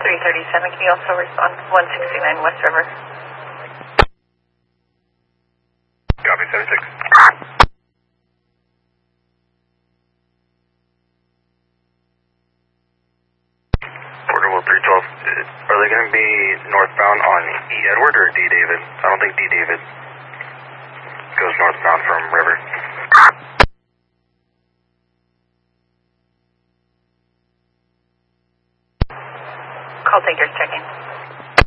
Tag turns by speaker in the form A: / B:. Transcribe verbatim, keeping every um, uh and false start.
A: three thirty-seven, can you also respond one sixty-nine West River?
B: Copy, seven six. Portable three twelve, are they going to be northbound on E. Edward or D. David? I don't think D. David goes northbound from River.
A: Call takers checking.